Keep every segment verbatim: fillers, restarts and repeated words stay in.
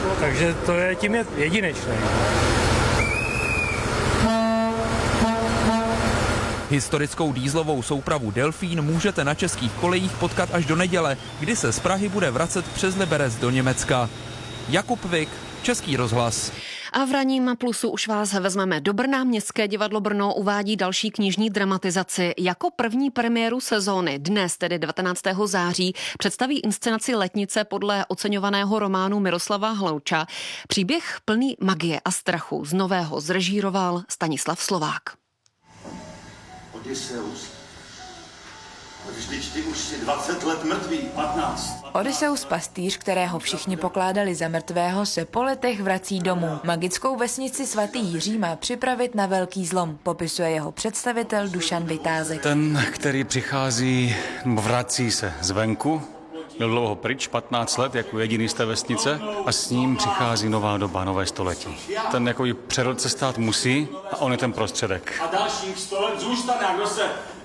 takže to je tím je jedinečné. Historickou dýzlovou soupravu Delfín můžete na českých kolejích potkat až do neděle, kdy se z Prahy bude vracet přes Liberec do Německa. Jakub Vik, Český rozhlas. A v ranním plusu už vás vezmeme do Brna. Městské divadlo Brno uvádí další knižní dramatizaci. Jako první premiéru sezóny dnes, tedy devatenáctého září, představí inscenaci Letnice podle oceňovaného románu Miroslava Hlouča. Příběh plný magie a strachu z nového zrežíroval Stanislav Slovák. Odysseus. Když ty už si dvacet let mrtvý, patnáct. Odysseus, pastýř, kterého všichni pokládali za mrtvého, se po letech vrací domů. Magickou vesnici svatý Jiří má připravit na velký zlom, popisuje jeho představitel Dušan Vytázek. Ten, který přichází, vrací se zvenku, byl dlouho pryč, patnáct let, jako jediný z té vesnice, a s ním přichází nová doba, nové století. Ten jako přerod se stát musí a on je ten prostředek. A dalších sto let zůstane, a kdo se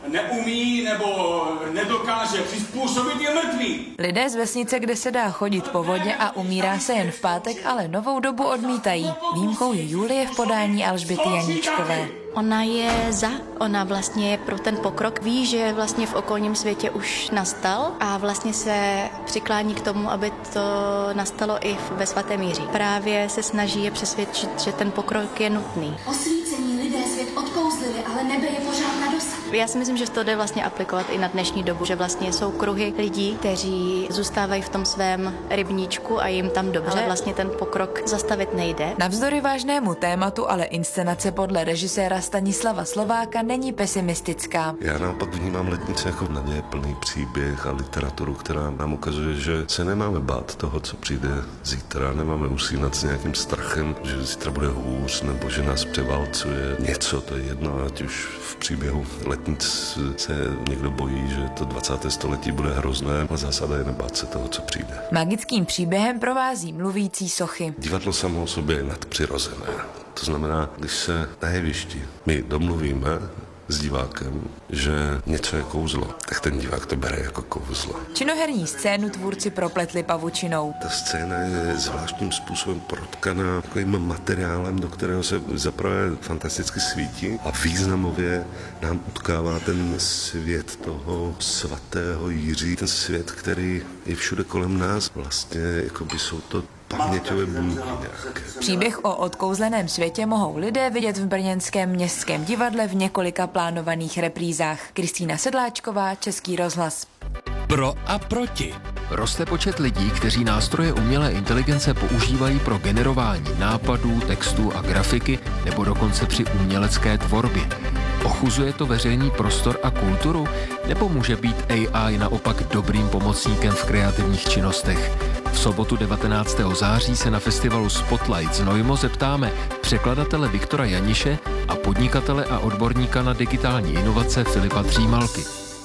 neumí nebo nedokáže přizpůsobit, je mrtvý. Lidé z vesnice, kde se dá chodit po vodě a umírá se jen v pátek, ale novou dobu odmítají. Výjimkou je Julie v podání Alžběty Janíčkové. Ona je za, ona vlastně je pro ten pokrok, ví, že vlastně v okolním světě už nastal a vlastně se přiklání k tomu, aby to nastalo i ve svatém Jiří. Právě se snaží je přesvědčit, že ten pokrok je nutný. Osvícení lidé svět odkouzlili, ale nebe je pořád na dosah. Já si myslím, že to jde vlastně aplikovat i na dnešní dobu, že vlastně jsou kruhy lidí, kteří zůstávají v tom svém rybníčku a jim tam dobře. Ale vlastně ten pokrok zastavit nejde. Navzdory vážnému tématu, ale inscenace podle režiséra Stanislava Slováka není pesimistická. Já naopak vnímám Letnice jako naděje plný příběh a literaturu, která nám ukazuje, že se nemáme bát toho, co přijde zítra, nemáme usínat s nějakým strachem, že zítra bude hůř, nebo že nás převálcuje něco, to je jedno, ať už v příběhu Letnic se někdo bojí, že to dvacáté století bude hrozné, a zásada je nebát se toho, co přijde. Magickým příběhem provází mluvící sochy. Divadlo samo o sobě je nadpřirozené. To znamená, když se na jevišti my domluvíme s divákem, že něco je kouzlo, tak ten divák to bere jako kouzlo. Činoherní scénu tvůrci propletli pavučinou. Ta scéna je zvláštním způsobem protkaná takovým materiálem, do kterého se zaprvé fantasticky svítí a významově nám utkává ten svět toho svatého Jiří, ten svět, který je všude kolem nás. Vlastně jako by jsou to paměťové buňky nějaké. Příběh o odkouzleném světě mohou lidé vidět v brněnském městském divadle v několika plánovaných reprízách. Kristýna Sedláčková, Český rozhlas. Pro a proti. Roste počet lidí, kteří nástroje umělé inteligence používají pro generování nápadů, textů a grafiky nebo dokonce při umělecké tvorbě. Ochuzuje to veřejný prostor a kulturu, nebo může být A I naopak dobrým pomocníkem v kreativních činnostech? V sobotu devatenáctého září se na festivalu Spotlight Znojmo zeptáme překladatele Viktora Janiše a podnikatele a odborníka na digitální inovace Filipa Třímalky.